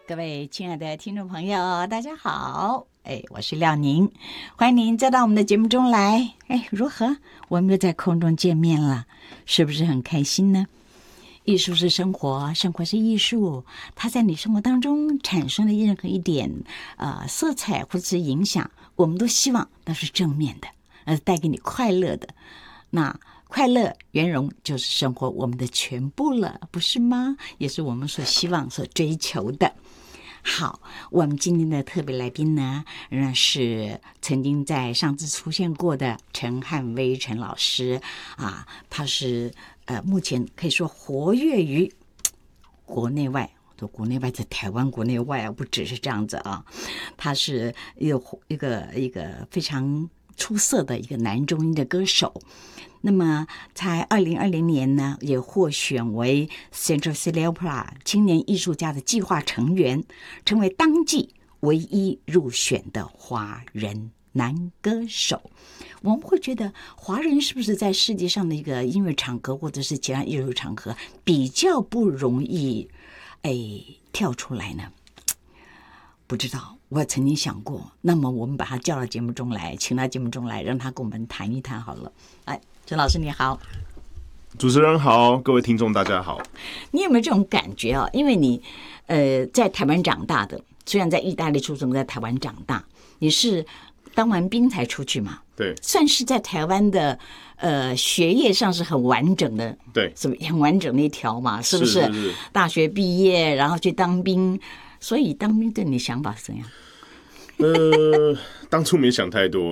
各位亲爱的听众朋友，大家好，我是廖宁，欢迎您再到我们的节目中来。如何？我们又在空中见面了，是不是很开心呢？艺术是生活，生活是艺术，它在你生活当中产生的任何一点色彩或者是影响，我们都希望都是正面的，带给你快乐的。那快乐圆融就是生活我们的全部了，不是吗？也是我们所希望所追求的。好，我们今天的特别来宾呢，仍然是曾经在上次出现过的陈汉威陈老师啊，他是目前可以说活跃于国内外。国内外在台湾国内外不只是这样子啊，他是一个非常出色的一个男中音的歌手。那么在2020年呢，也获选为 Central City Opera 青年艺术家的计划成员，成为当季唯一入选的华人男歌手。我们会觉得华人是不是在世界上的一个音乐场合或者是其他艺术场合比较不容易跳出来呢？不知道，我曾经想过，那么我们把他叫到节目中来，请到节目中来，让他跟我们谈一谈好了。陈老师你好。 主持人好，各位听众大家好。 你有没有这种感觉啊？因为你在台湾长大的，虽然在意大利出生，在台湾长大，你是当完兵才出去嘛？ 对， 算是在台湾的学业上是很完整的， 对， 是不是很完整的一条嘛？是不是？ 是大学毕业，然后去当兵，所以当兵对你想法是怎样？ 当初没想太多，